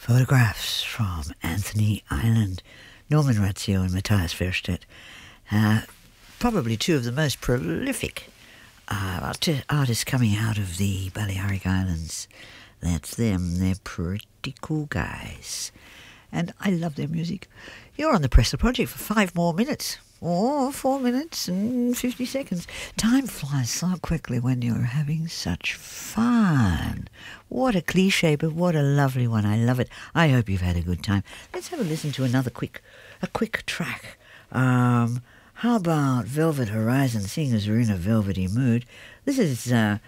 Photographs from Anthony Island, Norman Razio and Matthias Verstedt. Probably two of the most prolific artists coming out of the Balearic Islands. That's them. They're pretty cool guys. And I love their music. You're on the Pressler Project for 5 more minutes. Or 4 minutes and 50 seconds. Time flies so quickly when you're having such fun. What a cliche, but what a lovely one. I love it. I hope you've had a good time. Let's have a listen to another quick track. How about Velvet Horizon, seeing as we're in a velvety mood? This is